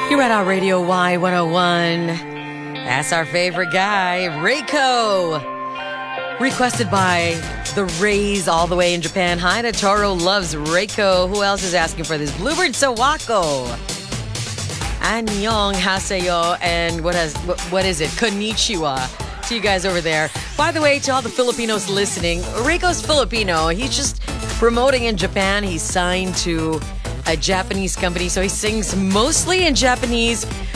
You're at our Radio Y101. That's our favorite guy, Reiko. Requested by the Rays all the way in Japan. Hi to Toro loves Reiko. Who else is asking for this? Bluebird Sawako. Annyeong haseyo. And what is it? Konnichiwa. To you guys over there. By the way, to all the Filipinos listening, Reiko's Filipino. He's just promoting in Japan. He's signed to a Japanese company, so he sings mostly in Japanese.